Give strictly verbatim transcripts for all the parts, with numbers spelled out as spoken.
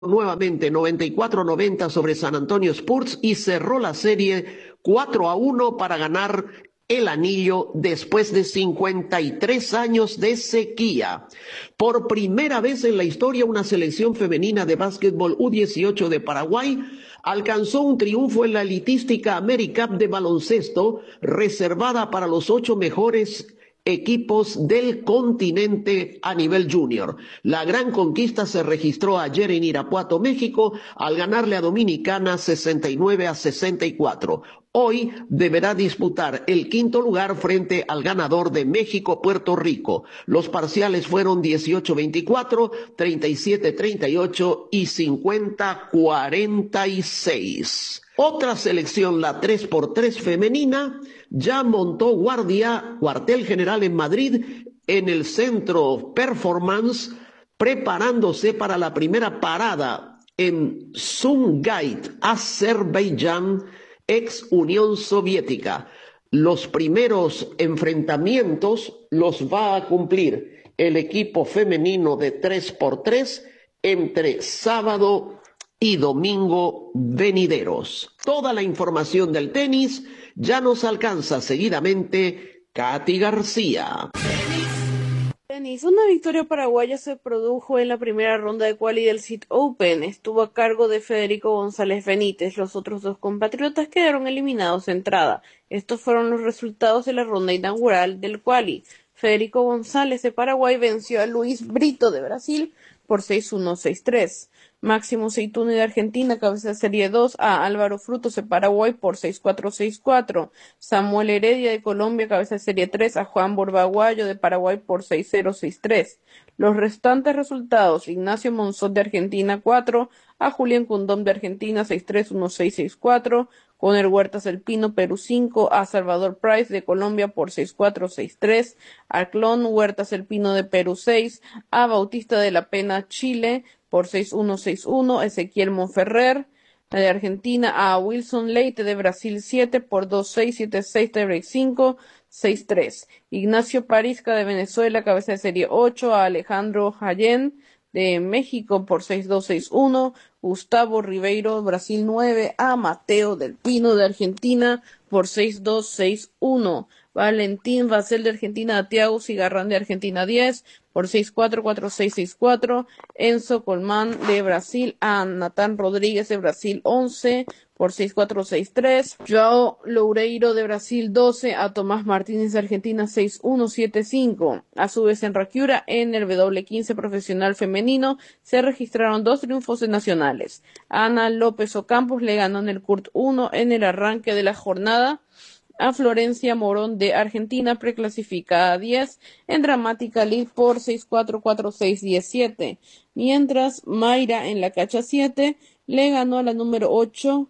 nuevamente noventa y cuatro noventa sobre San Antonio Spurs y cerró la serie cuatro a uno para ganar el anillo después de cincuenta y tres años de sequía. Por primera vez en la historia, una selección femenina de básquetbol U dieciocho de Paraguay alcanzó un triunfo en la elitística AmeriCup de baloncesto, reservada para los ocho mejores equipos del continente a nivel junior. La gran conquista se registró ayer en Irapuato, México, al ganarle a Dominicana sesenta y nueve a sesenta y cuatro. Hoy deberá disputar el quinto lugar frente al ganador de México-Puerto Rico. Los parciales fueron dieciocho veinticuatro, treinta y siete treinta y ocho y cincuenta cuarenta y seis. Otra selección, la tres por tres femenina, ya montó guardia, cuartel general en Madrid, en el centro Performance, preparándose para la primera parada en Sumgait, Azerbaiyán, ex Unión Soviética. Los primeros enfrentamientos los va a cumplir el equipo femenino de tres por tres entre sábado y domingo venideros. Toda la información del tenis ya nos alcanza seguidamente Katy García. Tenis. Una victoria paraguaya se produjo en la primera ronda de quali del Citi Open. Estuvo a cargo de Federico González Benítez. Los otros dos compatriotas quedaron eliminados de entrada. Estos fueron los resultados de la ronda inaugural del quali. Federico González de Paraguay venció a Luis Brito de Brasil por seis uno seis tres. Máximo Zeituni de Argentina, cabeza de serie dos, a Álvaro Frutos de Paraguay por seis cuatro seis cuatro. Samuel Heredia de Colombia, cabeza de serie tres, a Juan Borbaguayo de Paraguay por seis cero seis tres. Los restantes resultados: Ignacio Monzón de Argentina cuatro, a Julián Cundón de Argentina seis tres uno seis seis cuatro. Conner Huertas del Pino, Perú cinco, a Salvador Price de Colombia por seis cuatro seis tres, a Clon Huertas del Pino de Perú seis, a Bautista de la Pena, Chile, por seis uno seis uno, Ezequiel Monferrer de Argentina, a Wilson Leite de Brasil siete por dos seis siete seis, tiebreak cinco seis tres. Ignacio Parisca de Venezuela, cabeza de serie ocho, a Alejandro Jayén de México por seis dos seis uno, Gustavo Ribeiro, Brasil nueve, a Mateo del Pino de Argentina por seis dos seis uno, Valentín Basel de Argentina, a Thiago Cigarrán de Argentina diez por seis cuatro cuatro seis seis cuatro, Enzo Colmán de Brasil, a Natán Rodríguez de Brasil once por seis cuatro seis tres, Joao Loureiro de Brasil doce, a Tomás Martínez de Argentina seis uno siete cinco. A su vez en Rakiura, en el W quince profesional femenino, se registraron dos triunfos de nacionales. Ana López Ocampos le ganó en el Curt uno en el arranque de la jornada a Florencia Morón de Argentina, preclasificada diez, en Dramática League por seis cuatro cuatro seis diecisiete, mientras Mayra en la cacha siete le ganó a la número ocho,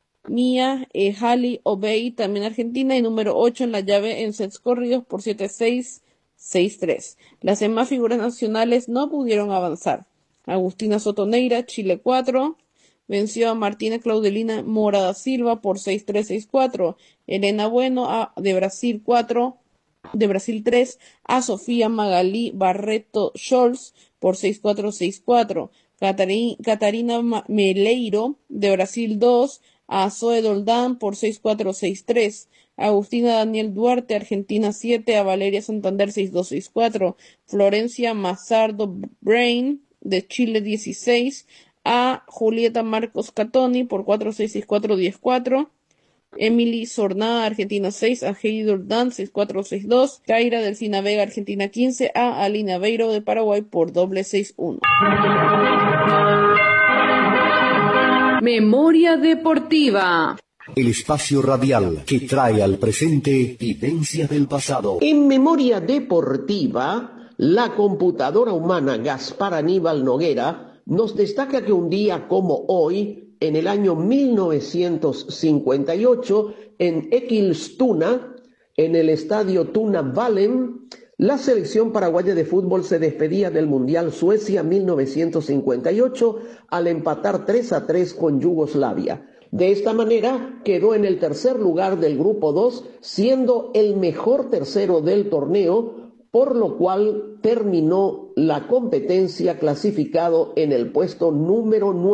Mia eh, Hali Obey, también argentina, y número ocho en la llave en sets corridos por siete seis seis tres. Las demás figuras nacionales no pudieron avanzar. Agustina Sotoneira, Chile cuatro, venció a Martina Claudelina Mora da Silva por seis tres seis cuatro. Elena Bueno a, de Brasil cuatro, de Brasil tres, a Sofía Magalí Barreto Scholz por seis cuatro seis cuatro. Catarín, Catarina Meleiro de Brasil dos, a Zoe Doldán por seis cuatro seis tres. Agustina Daniel Duarte, Argentina siete, a Valeria Santander seis dos seis cuatro. Florencia Mazardo Brain de Chile dieciséis, a Julieta Marcos Catoni por cuatro seis seis cuatro diez cuatro. Emily Sornada, Argentina seis, a Heidi Doldán seis cuatro seis dos. Kaira Delfina Vega, Argentina quince, a Alina Beiro de Paraguay por doble seis uno. Memoria Deportiva. El espacio radial que trae al presente vivencias del pasado. En Memoria Deportiva, la computadora humana Gaspar Aníbal Noguera nos destaca que un día como hoy, en el año mil novecientos cincuenta y ocho, en Eskilstuna, en el estadio Tuna Vallen, la selección paraguaya de fútbol se despedía del Mundial Suecia mil novecientos cincuenta y ocho al empatar tres a tres con Yugoslavia. De esta manera quedó en el tercer lugar del grupo dos, siendo el mejor tercero del torneo por lo cual terminó la competencia clasificado en el puesto número nueve.